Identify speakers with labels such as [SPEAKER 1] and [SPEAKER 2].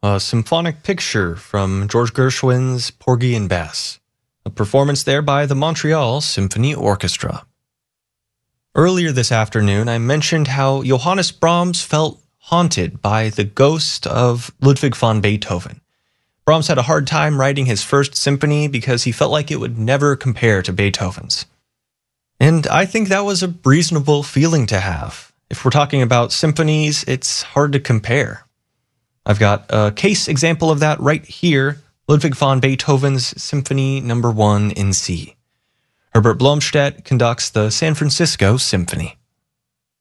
[SPEAKER 1] a symphonic picture from George Gershwin's Porgy and Bess, a performance there by the Montreal Symphony Orchestra. Earlier this afternoon, I mentioned how Johannes Brahms felt haunted by the ghost of Ludwig van Beethoven. Brahms had a hard time writing his first symphony because he felt like it would never compare to Beethoven's. And I think that was a reasonable feeling to have. If we're talking about symphonies, it's hard to compare. I've got a case example of that right here, Ludwig van Beethoven's Symphony No. 1 in C. Herbert Blomstedt conducts the San Francisco Symphony.